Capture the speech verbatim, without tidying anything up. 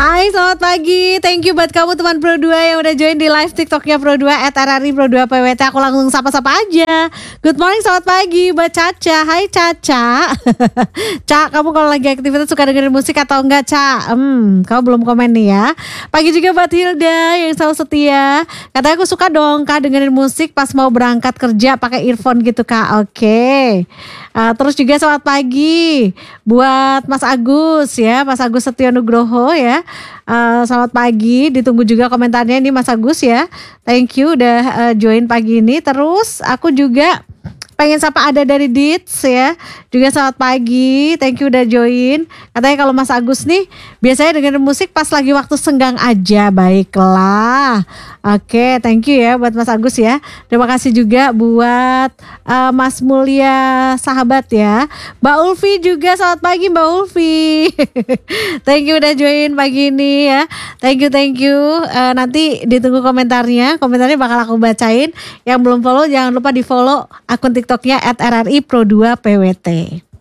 Hai, selamat pagi. Thank you buat kamu teman Pro dua yang udah join di live TikToknya Pro dua at R R I Pro dua P W T. Aku langsung sapa-sapa aja. Good morning, selamat pagi buat Caca. Hai Caca. Cak, kamu kalau lagi aktivitas suka dengerin musik atau enggak, Cak? Hmm, kamu belum komen nih ya. Pagi juga buat Hilda yang selalu setia. Katanya aku suka dong Kak dengerin musik pas mau berangkat kerja pakai earphone gitu Kak. Oke. Okay. Uh, terus juga selamat pagi buat Mas Agus ya, Mas Agus Setio Nugroho ya. Uh, selamat pagi, ditunggu juga komentarnya ini Mas Agus ya. Thank you udah uh, join pagi ini. Terus aku juga pengen sapa ada dari Dits ya. Juga selamat pagi, thank you udah join. Katanya kalau Mas Agus nih biasanya dengerin musik pas lagi waktu senggang aja. Baiklah. Oke, thank you ya buat Mas Agus ya. Terima kasih juga buat uh, Mas Mulia sahabat ya. Mbak Ulfi juga selamat pagi Mbak Ulfi. Thank you udah join pagi ini ya. Thank you, thank you. Uh, nanti ditunggu komentarnya. Komentarnya bakal aku bacain. Yang belum follow jangan lupa di follow akun TikToknya at R R I Pro dua P W T.